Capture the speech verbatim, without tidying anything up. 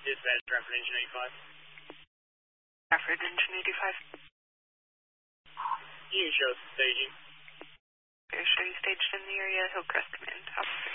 Dispatch, Stratford Engine eighty-five. Stratford Engine eighty-five. You can show staging. Okay, show you staged in the area, Hillcrest.